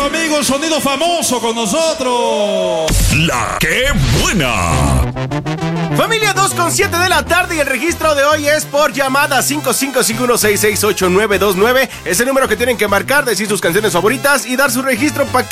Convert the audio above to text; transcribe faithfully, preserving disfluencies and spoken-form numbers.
amigo Sonido Famoso con nosotros. La que buena. Familia, dos con siete de la tarde y el registro de hoy es por llamada cinco cinco cinco uno seis seis ocho nueve dos nueve. Es el número que tienen que marcar, decir sus canciones favoritas y dar su registro para que